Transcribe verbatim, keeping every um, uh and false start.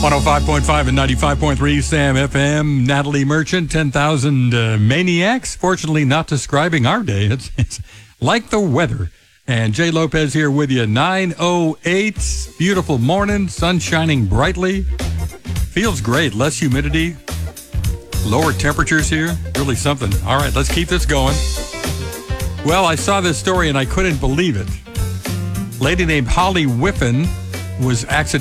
one oh five point five and ninety-five point three Sam F M. Natalie Merchant, ten thousand uh, Maniacs. Fortunately, not describing our day. It's, it's like the weather. And Jay Lopez here with you. nine oh eight. Beautiful morning. Sun shining brightly. Feels great. Less humidity. Lower temperatures here. Really something. All right, let's keep this going. Well, I saw this story and I couldn't believe it. Lady named Holly Whiffen was accidentally